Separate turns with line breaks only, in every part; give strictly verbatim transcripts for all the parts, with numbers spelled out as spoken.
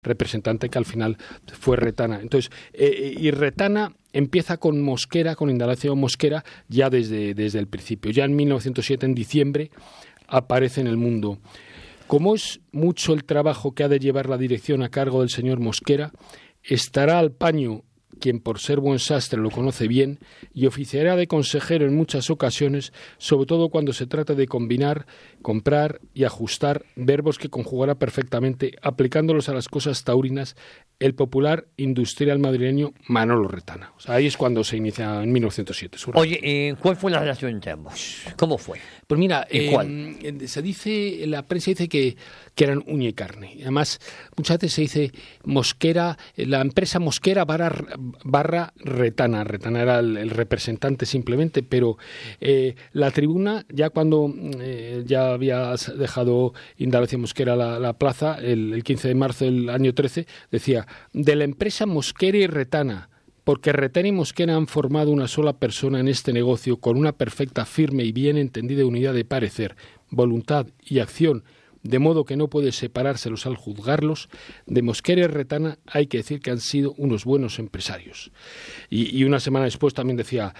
representante que al final fue Retana. Entonces, eh, y Retana empieza con Mosquera, con Indalecio Mosquera, ya desde, desde el principio. Ya en mil novecientos siete, en diciembre, aparece en El Mundo. Como es mucho el trabajo que ha de llevar la dirección a cargo del señor Mosquera, estará al paño quien por ser buen sastre lo conoce bien y oficiará de consejero en muchas ocasiones, sobre todo cuando se trata de combinar, comprar y ajustar verbos que conjugará perfectamente, aplicándolos a las cosas taurinas, el popular industrial madrileño Manolo Retana. O sea, ahí es cuando se inicia en mil novecientos siete.
Oye, eh, ¿cuál fue la relación entre ambos? ¿Cómo fue?
Pues mira,
¿Y
eh,
cuál?
se dice, la prensa dice que, que eran uña y carne. Además, muchas veces se dice Mosquera, la empresa Mosquera barra, barra Retana. Retana era el, el representante simplemente, pero eh, la tribuna, ya cuando eh, ya había dejado Indalecio Mosquera la, la plaza, el, el quince de marzo del año trece, decía, de la empresa Mosquera y Retana, porque Retana y Mosquera han formado una sola persona en este negocio con una perfecta, firme y bien entendida unidad de parecer, voluntad y acción, de modo que no puede separárselos al juzgarlos. De Mosquera y Retana hay que decir que han sido unos buenos empresarios. Y, y una semana después también decía,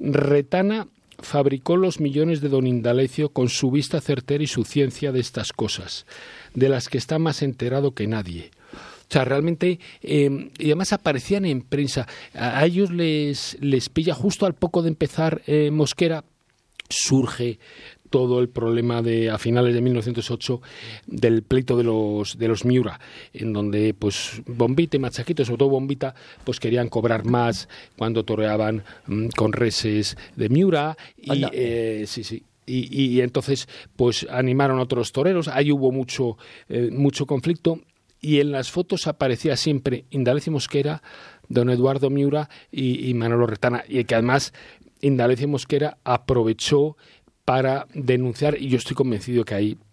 Retana fabricó los millones de don Indalecio con su vista certera y su ciencia de estas cosas, de las que está más enterado que nadie. O sea, realmente, eh, y además aparecían en prensa, a, a ellos les, les pilla justo al poco de empezar eh, Mosquera, surge todo el problema de a finales de mil novecientos ocho del pleito de los de los Miura, en donde pues Bombita y Machaquito, sobre todo Bombita, pues querían cobrar más cuando toreaban mmm, con reses de Miura y eh, sí sí y, y, y entonces pues animaron a otros toreros, ahí hubo mucho eh, mucho conflicto. Y en las fotos aparecía siempre Indalecio Mosquera, don Eduardo Miura y, y Manolo Retana. Y que además Indalecio Mosquera aprovechó para denunciar, y yo estoy convencido que ahí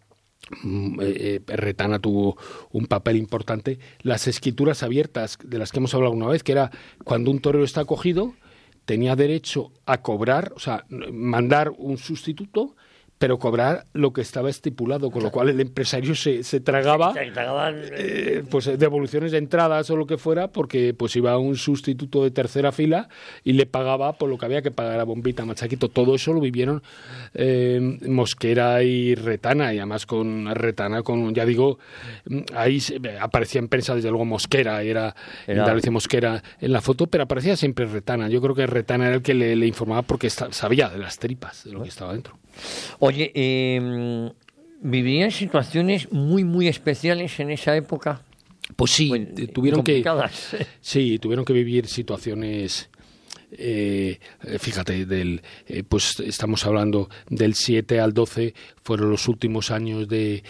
eh, Retana tuvo un papel importante, las escrituras abiertas de las que hemos hablado una vez, que era cuando un torero está cogido, tenía derecho a cobrar, o sea, mandar un sustituto, pero cobrar lo que estaba estipulado, con lo cual el empresario se, se tragaba
Se tragaban,
eh, pues devoluciones de entradas o lo que fuera, porque pues iba un sustituto de tercera fila y le pagaba por lo que había que pagar a Bombita, Machaquito. Todo eso lo vivieron eh, Mosquera y Retana, y además con Retana, con ya digo, ahí se, aparecía en prensa desde luego Mosquera, era, era... Indalecio Mosquera en la foto, pero aparecía siempre Retana. Yo creo que Retana era el que le, le informaba porque está, sabía de las tripas, de lo que estaba dentro.
Oye, eh, ¿vivían situaciones muy, muy especiales en esa época?
Pues sí,
bueno,
tuvieron que sí, tuvieron que vivir situaciones. Eh, fíjate, del, eh, pues estamos hablando del siete al doce, fueron los últimos años de,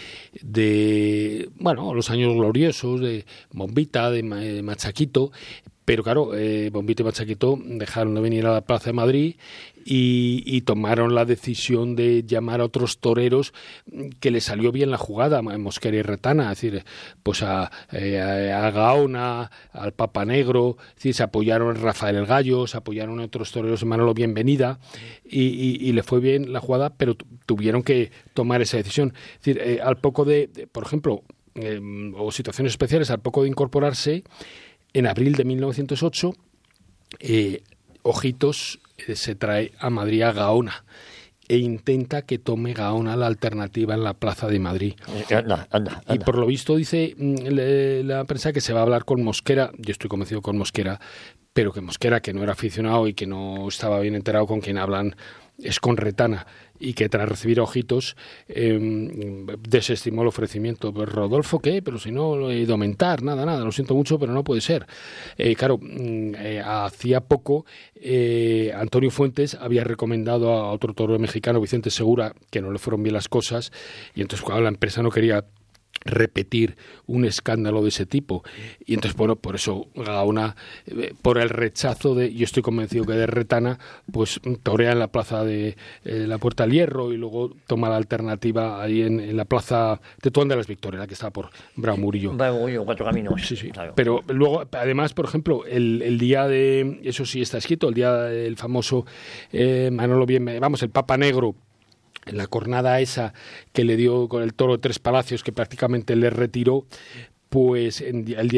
de bueno, los años gloriosos de Bombita, de, de Machaquito. Pero claro, eh, Bombita y Machaquito dejaron de venir a la Plaza de Madrid y, y tomaron la decisión de llamar a otros toreros que les salió bien la jugada, Mosquera y Retana, es decir, pues a, eh, a Gaona, al Papa Negro, es decir, se apoyaron en Rafael el Gallo, se apoyaron en otros toreros en Manolo Bienvenida y, y, y le fue bien la jugada, pero t- tuvieron que tomar esa decisión. Es decir, eh, al poco de, de por ejemplo, eh, o situaciones especiales, al poco de incorporarse, en abril de mil novecientos ocho, eh, Ojitos eh, se trae a Madrid a Gaona e intenta que tome Gaona la alternativa en la Plaza de Madrid.
Anda, anda, anda.
Y por lo visto dice le, la prensa que se va a hablar con Mosquera, yo estoy convencido con Mosquera, pero que Mosquera, que no era aficionado y que no estaba bien enterado con quien hablan, es con Retana, y que tras recibir a Ojitos eh, desestimó el ofrecimiento. Pues Rodolfo, ¿qué? Pero si no lo he ido a aumentar, nada, nada, lo siento mucho, pero no puede ser. Eh, claro, eh, hacía poco eh, Antonio Fuentes había recomendado a otro torero mexicano, Vicente Segura, que no le fueron bien las cosas, y entonces cuando la empresa no quería repetir un escándalo de ese tipo, y entonces bueno, por eso Gaona, eh, por el rechazo de, yo estoy convencido que de Retana, pues torea en la plaza de eh, la Puerta del Hierro y luego toma la alternativa ahí en, en la plaza de Tuán de las Victorias, la que está por Bravo Murillo.
Bravo Murillo, Cuatro Caminos.
Sí, sí.
Claro.
Pero luego, además, por ejemplo, el, el día de, eso sí está escrito, el día del famoso eh, Manolo Bien, vamos, el Papa Negro, en la cornada esa que le dio con el toro de Tres Palacios, que prácticamente le retiró, pues en, el